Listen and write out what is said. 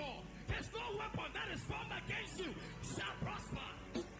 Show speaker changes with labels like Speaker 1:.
Speaker 1: therefore, there's no weapon that is formed against you shall prosper.